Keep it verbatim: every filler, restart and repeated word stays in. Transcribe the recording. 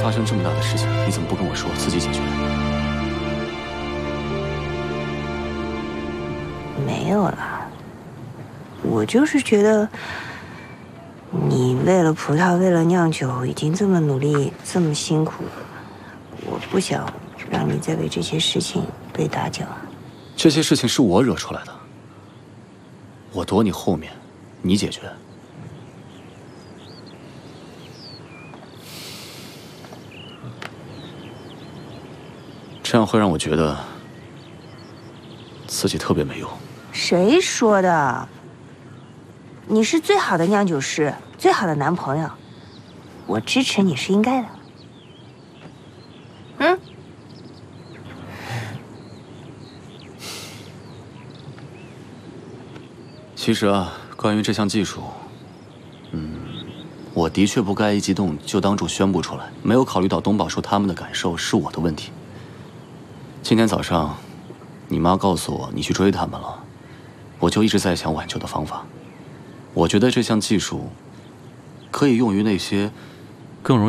发生这么大的事情，你怎么不跟我说，自己解决？ 没有啦，我就是觉得，你为了葡萄，为了酿酒，已经这么努力，这么辛苦了，我不想让你再为这些事情被打搅。 这些事情是我惹出来的，我躲你后面，你解决。这样会让我觉得自己特别没用。 谁说的？你是最好的酿酒师，最好的男朋友，我支持你是应该的。嗯。 其实啊，关于这项技术，嗯，我的确不该一激动就当众宣布出来，没有考虑到东宝叔他们的感受，是我的问题。今天早上，你妈告诉我你去追他们了，我就一直在想挽救的方法。我觉得这项技术可以用于那些更容易